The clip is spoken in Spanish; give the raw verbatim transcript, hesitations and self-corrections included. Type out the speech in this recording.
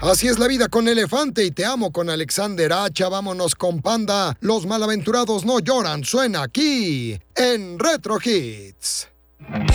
Así es la vida con Elefante y Te amo con Alexander Hacha. Vámonos con Panda. Los malaventurados no lloran. Suena aquí en Retro Hits.